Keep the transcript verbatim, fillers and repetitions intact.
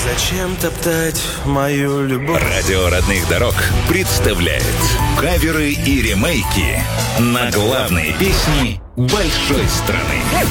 Зачем топтать мою любовь? Радио родных дорог представляет каверы и ремейки на главные песни большой страны.